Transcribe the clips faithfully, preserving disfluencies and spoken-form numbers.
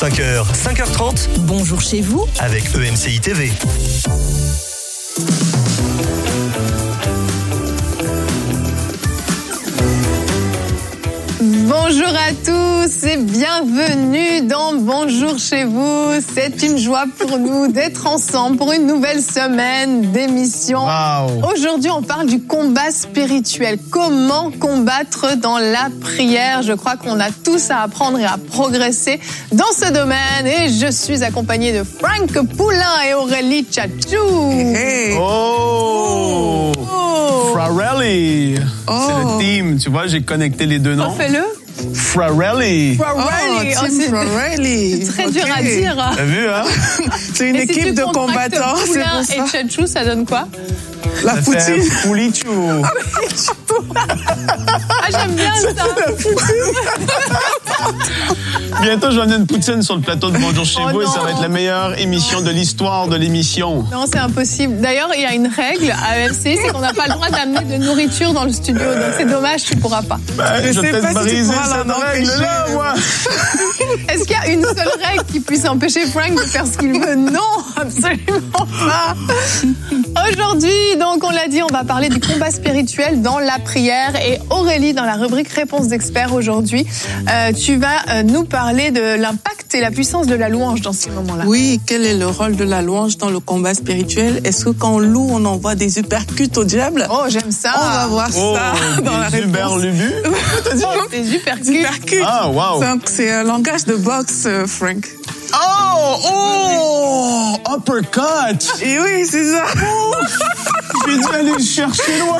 cinq heures, cinq heures trente. Bonjour chez vous avec E M C I T V. Bonjour à tous et bienvenue dans Bonjour chez vous. C'est une joie pour nous d'être ensemble pour une nouvelle semaine d'émission. Wow. Aujourd'hui, on parle du combat spirituel. Comment combattre dans la prière? Je crois qu'on a tous à apprendre et à progresser dans ce domaine. Et je suis accompagnée de Frank Poulain et Aurélie Tchatchou. Hey. Oh! Oh. Frarelli. Oh. C'est le team. Tu vois, j'ai connecté les deux noms. Refais-le. Frarelli. Frarelli. Oh, Team Frarelli. C'est très okay. dur à dire. T'as vu, hein? C'est une et équipe si de combattants, c'est Poulain pour ça. Et Tchatchou, ça donne quoi? La poutine. Poulichou. Ah, j'aime bien ça. Bientôt, je vais amener une poutine sur le plateau de Bonjour chez Oh vous et ça non. va être la meilleure émission de l'histoire de l'émission. Non, c'est impossible. D'ailleurs, il y a une règle à E M C, c'est qu'on n'a pas le droit d'amener de nourriture dans le studio. Donc c'est dommage, tu pourras pas. Ben, je Je vais sais peut-être pas si tu briser pourras cette l'en règle-là, empêcher. moi. Est-ce qu'il y a une seule règle qui puisse empêcher Frank de faire ce qu'il veut? Non, absolument pas. Aujourd'hui, donc on l'a dit, on va parler du combat spirituel dans la prière. Et Aurélie, dans la rubrique Réponse d'experts aujourd'hui, euh, tu vas euh, nous parler de l'impact et la puissance de la louange dans ces moments-là. Oui, quel est le rôle de la louange dans le combat spirituel? Est-ce que quand on loue, on envoie des uppercuts au diable? Oh, j'aime ça. On va voir Oh, ça dans la des réponse. Uberlubus. T'as dit? C'est super cute. Uppercut. Ah, wow. C'est un- C'est un langage de boxe, euh, Frank. Oh, oh, uppercut. Et oui, c'est ça. J'ai dû aller le chercher loin.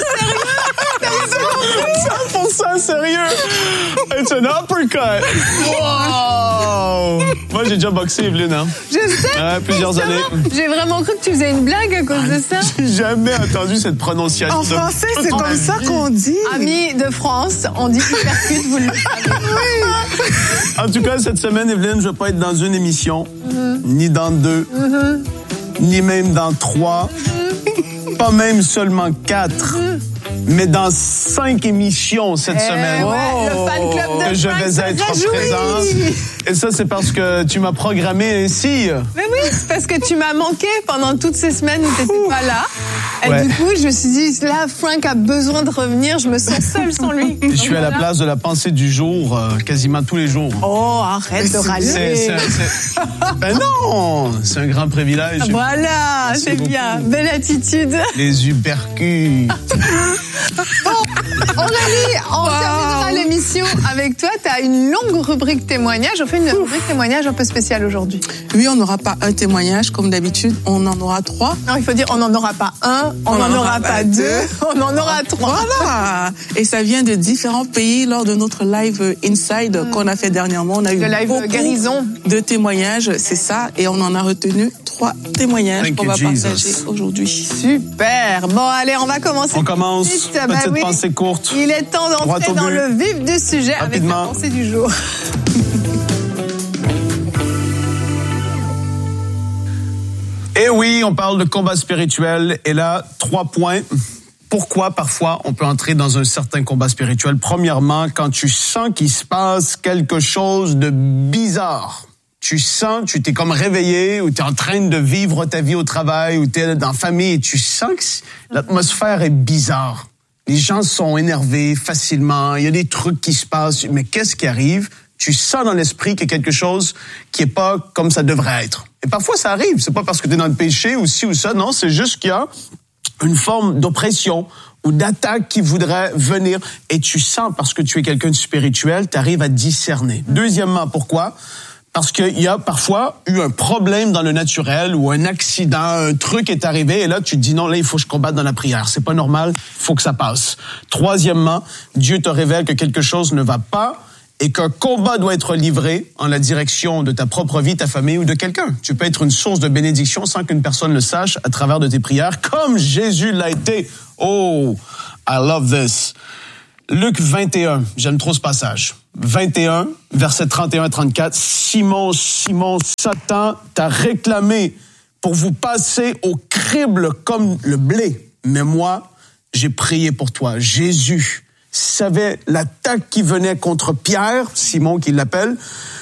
cent pour cent sérieux. It's an uppercut. Wow. Moi, j'ai déjà boxé, Evelyne. Hein? Je sais. Ouais, plusieurs Justement, années. J'ai vraiment cru que tu faisais une blague à cause de ça. J'ai jamais entendu cette prononciation. En français, c'est toute ma comme ça vie. qu'on dit. Amis de France, on dit hypercute, vous le savez. En tout cas, cette semaine, Evelyne, je vais pas être dans une émission, ni dans deux, ni même dans trois, pas même seulement quatre, mais dans cinq émissions cette Eh semaine. ouais, le fan club de Que je Frank vais se être réjouit. présent. Et ça, c'est parce que tu m'as programmé ainsi. Mais oui, c'est parce que tu m'as manqué pendant toutes ces semaines où t'étais pas là. Et Ouais. du coup, je me suis dit, là, Frank a besoin de revenir, je me sens seule sans lui. Je suis à la place de la pensée du jour, euh, quasiment tous les jours. Oh, arrête de râler. C'est, c'est, c'est... Ben non, c'est un grand privilège. Voilà, Merci c'est beaucoup. bien. Belle attitude. Les uppercuts. Aurélie, on terminera l'émission avec toi. Tu as une longue rubrique témoignage. On fait une rubrique témoignage un peu spéciale aujourd'hui. Oui, on n'aura pas un témoignage comme d'habitude, on en aura trois. Non, il faut dire, on n'en aura pas un, on n'en aura pas deux, on en aura trois. Voilà. Et ça vient de différents pays lors de notre live Inside qu'on a fait dernièrement. On a eu Le live beaucoup guérison. de témoignages, c'est ça. Et on en a retenu trois témoignages Thank qu'on you, va Jesus. partager aujourd'hui. Super. Bon, allez, on va commencer. On commence. Vite. Petite Bah oui. pensée courte. Il est temps Droit d'entrer au dans but. le vif du sujet avec la Rapidement. pensée du jour. Et oui, on parle de combat spirituel. Et là, trois points. Pourquoi parfois on peut entrer dans un certain combat spirituel? Premièrement, quand tu sens qu'il se passe quelque chose de bizarre. Tu sens, tu t'es comme réveillé ou tu es en train de vivre ta vie au travail ou tu es dans la famille et tu sens que l'atmosphère est bizarre. Les gens sont énervés facilement, il y a des trucs qui se passent, mais qu'est-ce qui arrive? Tu sens dans l'esprit qu'il y a quelque chose qui est pas comme ça devrait être. Et parfois ça arrive, c'est pas parce que tu es dans le péché ou ci ou ça, non, c'est juste qu'il y a une forme d'oppression ou d'attaque qui voudrait venir et tu sens parce que tu es quelqu'un de spirituel, tu arrives à discerner. Deuxièmement, pourquoi? Parce qu'il y a parfois eu un problème dans le naturel ou un accident, un truc est arrivé et là tu te dis non, là il faut que je combatte dans la prière. C'est pas normal, il faut que ça passe. Troisièmement, Dieu te révèle que quelque chose ne va pas et qu'un combat doit être livré en la direction de ta propre vie, ta famille ou de quelqu'un. Tu peux être une source de bénédiction sans qu'une personne le sache à travers de tes prières, comme Jésus l'a été. Oh, I love this. Luc vingt et un, j'aime trop ce passage. vingt et un, versets trente et un à trente-quatre. Simon, Simon, Satan t'a réclamé pour vous passer au crible comme le blé. Mais moi, j'ai prié pour toi. Jésus savait l'attaque qui venait contre Pierre, Simon qui l'appelle,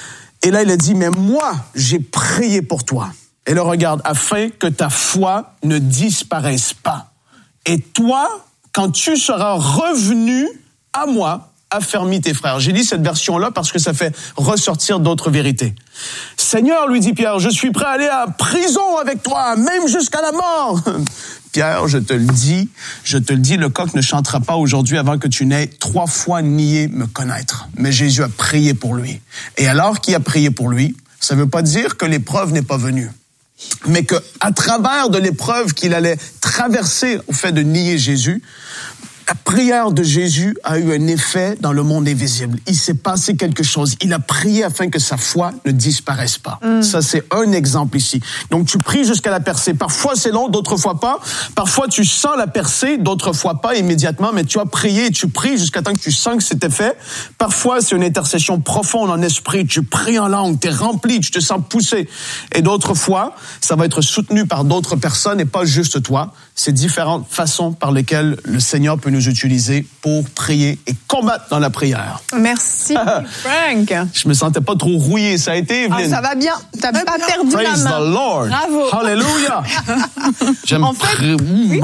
Et là, il a dit, mais moi, j'ai prié pour toi. Et là, regarde, afin que ta foi ne disparaisse pas. Et toi, quand tu seras revenu à moi, affermis tes frères. J'ai dit cette version-là parce que ça fait ressortir d'autres vérités. Seigneur, lui dit Pierre, je suis prêt à aller à prison avec toi, même jusqu'à la mort. Pierre, je te le dis, je te le dis, le coq ne chantera pas aujourd'hui avant que tu n'aies trois fois nié me connaître. Mais Jésus a prié pour lui. Et alors qu'il a prié pour lui, ça ne veut pas dire que l'épreuve n'est pas venue. Mais que, à travers de l'épreuve qu'il allait traverser au fait de nier Jésus, la prière de Jésus a eu un effet dans le monde invisible. Il s'est passé quelque chose. Il a prié afin que sa foi ne disparaisse pas. Mm. Ça, c'est un exemple ici. Donc, tu pries jusqu'à la percée. Parfois, c'est long, d'autres fois pas. Parfois, tu sens la percée, d'autres fois pas immédiatement, mais tu as prié et tu pries jusqu'à temps que tu sens que c'était fait. Parfois, c'est une intercession profonde en esprit. Tu pries en langue, tu es rempli, tu te sens poussé. Et d'autres fois, ça va être soutenu par d'autres personnes et pas juste toi. C'est différentes façons par lesquelles le Seigneur peut nous utiliser pour prier et combattre dans la prière. Merci, Frank. Je me sentais pas trop rouillé. Ça a été, Evelyne? Ah, ça va bien. T'as pas bien. perdu Praise la main. the Lord. Bravo. Hallelujah. J'aime en fait, oui?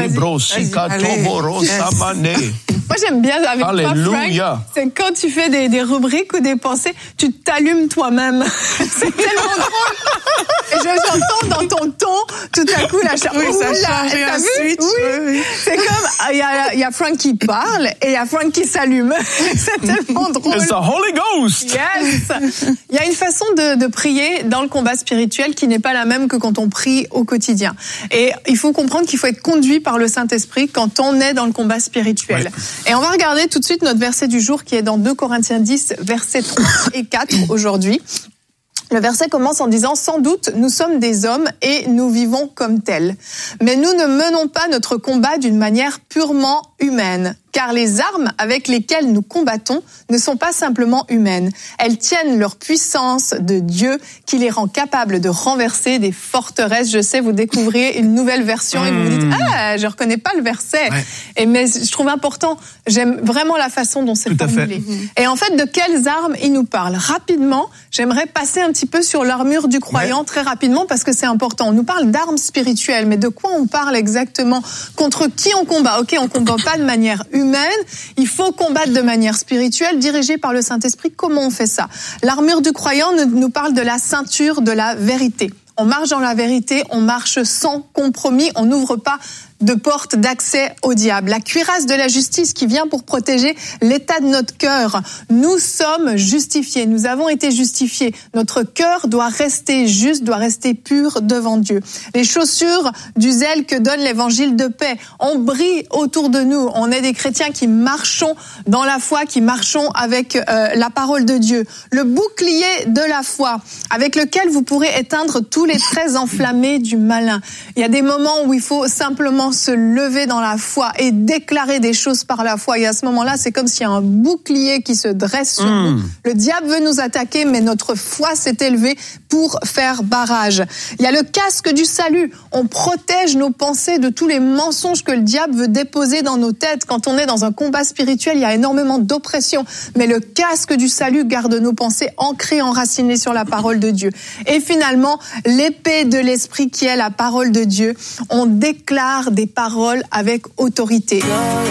Moi, j'aime bien avec Alléluia. toi, Frank, c'est quand tu fais des, des rubriques ou des pensées, tu t'allumes toi-même. C'est tellement drôle. Et je j'entends dans ton ton, tout à coup, la chanson. Oui, ça change T'as vu? ensuite. Oui. Oui, oui. C'est comme, il y a, y a Frank qui parle et il y a Frank qui s'allume. C'est tellement drôle. It's the Holy Ghost. Yes. Il y a une façon de, de prier dans le combat spirituel qui n'est pas la même que quand on prie au quotidien. Et il faut comprendre qu'il faut être conduit par le Saint-Esprit quand on est dans le combat spirituel. Ouais. Et on va regarder tout de suite notre verset du jour qui est dans deux Corinthiens dix, versets trois et quatre aujourd'hui. Le verset commence en disant « Sans doute, nous sommes des hommes et nous vivons comme tels. Mais nous ne menons pas notre combat d'une manière purement humaine. Car les armes avec lesquelles nous combattons ne sont pas simplement humaines. Elles tiennent leur puissance de Dieu qui les rend capables de renverser des forteresses. » Je sais, vous découvrez une nouvelle version mmh. et vous vous dites « Ah, je reconnais pas le verset. Ouais. » Et mais je trouve important, j'aime vraiment la façon dont c'est Tout formulé. Et en fait, de quelles armes il nous parle? Rapidement, j'aimerais passer un petit peu sur l'armure du croyant, ouais. très rapidement, parce que c'est important. On nous parle d'armes spirituelles, mais de quoi on parle exactement? Contre qui on combat? Ok, on combat pas de manière humaine. Humaine, il faut combattre de manière spirituelle, dirigée par le Saint-Esprit. Comment on fait ça? L'armure du croyant nous parle de la ceinture de la vérité. On marche dans la vérité, on marche sans compromis, on n'ouvre pas de porte d'accès au diable. La cuirasse de la justice qui vient pour protéger l'état de notre cœur. Nous sommes justifiés, nous avons été justifiés. Notre cœur doit rester juste, doit rester pur devant Dieu. Les chaussures du zèle que donne l'évangile de paix. On brille autour de nous. On est des chrétiens qui marchons dans la foi, qui marchons avec euh, la parole de Dieu. Le bouclier de la foi avec lequel vous pourrez éteindre tous les traits enflammés du malin. Il y a des moments où il faut simplement se lever dans la foi et déclarer des choses par la foi. Et à ce moment-là, c'est comme s'il y a un bouclier qui se dresse sur mmh. nous. Le diable veut nous attaquer, mais notre foi s'est élevée pour faire barrage. Il y a le casque du salut. On protège nos pensées de tous les mensonges que le diable veut déposer dans nos têtes. Quand on est dans un combat spirituel, il y a énormément d'oppression. Mais le casque du salut garde nos pensées ancrées, enracinées sur la parole de Dieu. Et finalement, l'épée de l'esprit qui est la parole de Dieu. On déclare des paroles avec autorité.